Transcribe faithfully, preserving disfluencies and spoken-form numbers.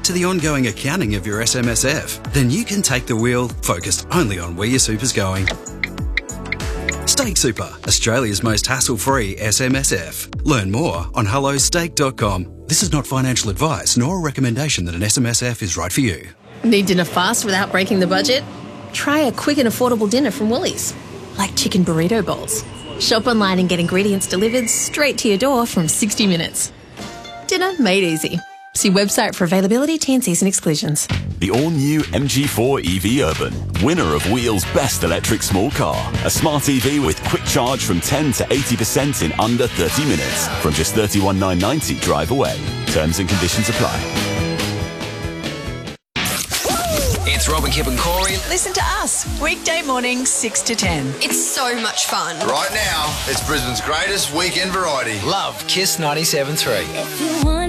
to the ongoing accounting of your S M S F, then you can take the wheel focused only on where your super's going. Stake Super, Australia's most hassle-free S M S F. Learn more on hello stake dot com. This is not financial advice nor a recommendation that an S M S F is right for you. Need dinner fast without breaking the budget? Try a quick and affordable dinner from Woolies, like chicken burrito bowls. Shop online and get ingredients delivered straight to your door from sixty minutes. Dinner made easy. See website for availability, T and Cs and exclusions. The all-new M G four E V Urban, winner of Wheel's Best Electric Small Car. A smart E V with quick charge from ten to eighty percent in under thirty minutes. From just thirty-one thousand nine hundred ninety drive away. Terms and conditions apply. It's Robin, Kip and Corey. Listen to us, weekday mornings, six to ten. It's so much fun. Right now, it's Brisbane's greatest weekend variety. Love Kiss ninety-seven point three.